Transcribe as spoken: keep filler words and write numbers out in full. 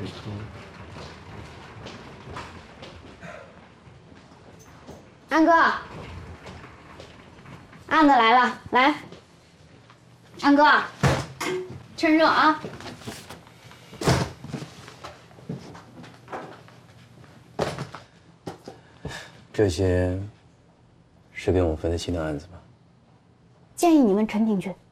安哥，案子来了，来，安哥，趁热啊！ 这些是给我们分的新的案子吗？ 建议你问陈鼎军。